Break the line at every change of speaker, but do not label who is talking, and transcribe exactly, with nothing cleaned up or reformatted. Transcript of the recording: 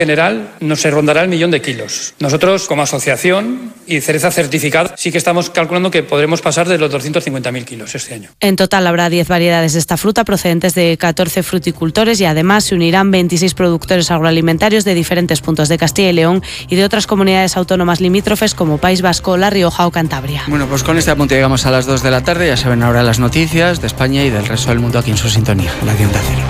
general no se rondará el millón de kilos. Nosotros, como asociación y cereza certificada, sí que estamos calculando que podremos pasar de los doscientos cincuenta mil kilos este año.
En total habrá diez variedades de esta fruta procedentes de catorce fruticultores y además se unirán veintiséis productores agroalimentarios de diferentes puntos de Castilla y León y de otras comunidades autónomas limítrofes como País Vasco, La Rioja o Cantabria.
Bueno, pues con este apunte llegamos a las dos de la tarde. Ya saben ahora las noticias de España y del resto del mundo aquí en su sintonía, la de Onda Cero.